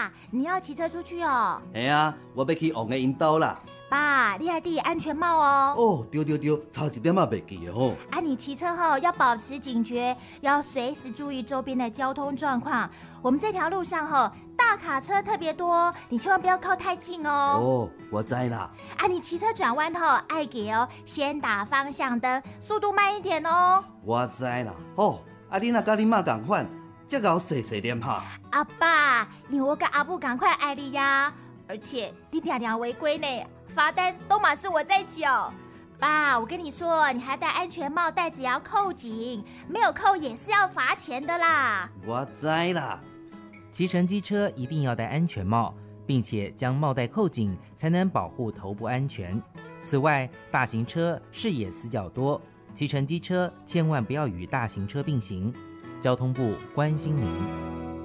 爸，你要骑车出去哦？ 嘿啊，我要去王的因兜啦。 爸，你还戴安全帽哦。 哦，对，差一点嘛袂记的吼。 你骑车后要保持警觉，要随时注意周边的交通状况。我们这条路上大卡车特别多，你千万不要靠太近哦。 哦，我知啦。 你骑车转弯爱给先打方向灯，速度慢一点哦。 我知啦。哦，你若甲你妈同款，这个细细念哈。 爸，因为我跟阿布赶快爱你呀，而且你常常违规呢，罚单都嘛是我在缴。爸，我跟你说，你还戴安全帽，带子也要扣紧，没有扣也是要罚钱的啦。 我知啦。 骑乘机车一定要戴安全帽，并且将帽带扣紧，才能保护头部安全。此外，大型车视野死角多，骑乘机车千万不要与大型车并行。交通部关心您。